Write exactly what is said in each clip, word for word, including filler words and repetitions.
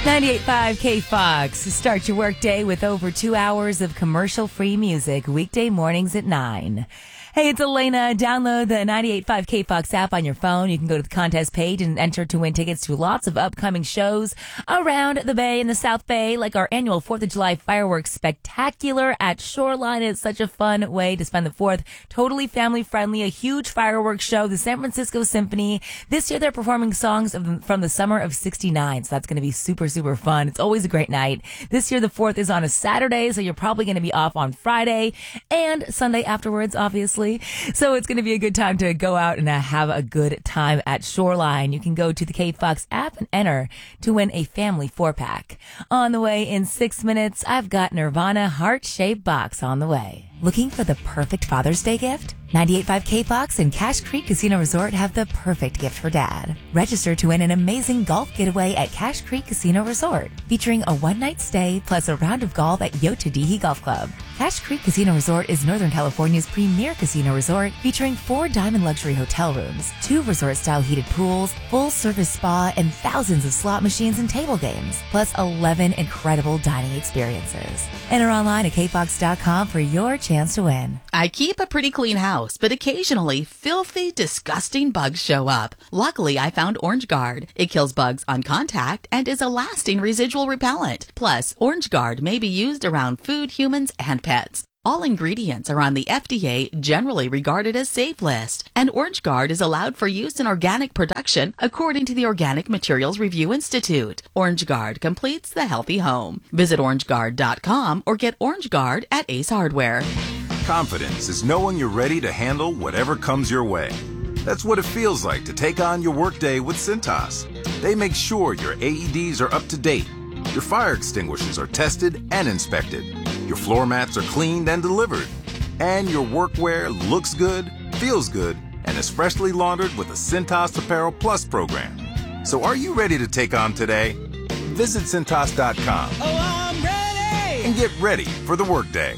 ninety-eight point five K Fox. Start your workday with over two hours of commercial-free music, weekday mornings at nine. Hey, it's Elena. Download the ninety-eight point five K Fox app on your phone. You can go to the contest page and enter to win tickets to lots of upcoming shows around the Bay and the South Bay, like our annual fourth of July fireworks spectacular at Shoreline. It's such a fun way to spend the fourth. Totally family-friendly, a huge fireworks show, the San Francisco Symphony. This year they're performing songs of, from the summer of sixty-nine, so that's going to be super, super fun. It's always a great night. This year the fourth is on a Saturday, so you're probably going to be off on Friday and Sunday afterwards, obviously. So it's going to be a good time to go out and have a good time at Shoreline. You can go to the K Fox app and enter to win a family four-pack. On the way in six minutes, I've got Nirvana heart-shaped box on the way. Looking for the perfect Father's Day gift? ninety-eight point five K Fox and Cache Creek Casino Resort have the perfect gift for Dad. Register to win an amazing golf getaway at Cache Creek Casino Resort, featuring a one-night stay plus a round of golf at Yotadihi Golf Club. Cache Creek Casino Resort is Northern California's premier casino resort, featuring four diamond luxury hotel rooms, two resort-style heated pools, full-service spa, and thousands of slot machines and table games, plus eleven incredible dining experiences. Enter online at K Fox dot com for your chance to win. I keep a pretty clean house, but occasionally filthy, disgusting bugs show up. Luckily, I found Orange Guard. It kills bugs on contact and is a lasting residual repellent. Plus, Orange Guard may be used around food, humans, and pets. All ingredients are on the F D A generally regarded as safe list, and Orange Guard is allowed for use in organic production according to the Organic Materials Review Institute. Orange Guard completes the healthy home. Visit orange guard dot com or get Orange Guard at Ace Hardware. Confidence is knowing you're ready to handle whatever comes your way. That's what it feels like to take on your workday with Cintas. They make sure your A E Ds are up to date, your fire extinguishers are tested and inspected, your floor mats are cleaned and delivered, and your workwear looks good, feels good, and is freshly laundered with the Cintas Apparel Plus program. So are you ready to take on today? Visit Cintas dot com. Oh, I'm ready! And get ready for the workday.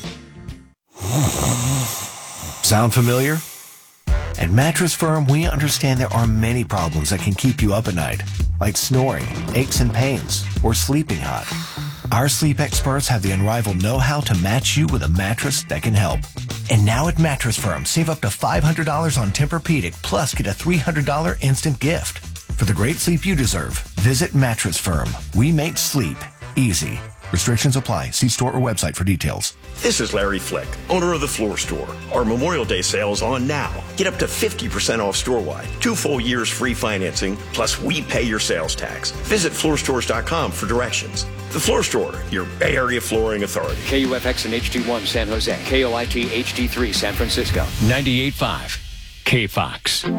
Sound familiar? At Mattress Firm, we understand there are many problems that can keep you up at night, like snoring, aches and pains, or sleeping hot. Our sleep experts have the unrivaled know-how to match you with a mattress that can help. And now at Mattress Firm, save up to five hundred dollars on Tempur-Pedic, plus get a three hundred dollars instant gift. For the great sleep you deserve, visit Mattress Firm. We make sleep easy. Restrictions apply. See store or website for details. This is Larry Flick, owner of The Floor Store. Our Memorial Day sale is on now. Get up to fifty percent off store-wide. Two full years free financing, plus we pay your sales tax. Visit floor stores dot com for directions. The Floor Store, your Bay Area flooring authority. K U F X and H D one San Jose. K O I T H D three San Francisco. ninety-eight point five K Fox.